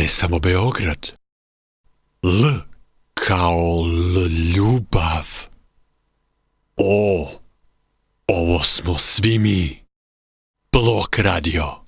samo Beograd. L kao ljubav. O, ovo smo svi mi. Blok Radio.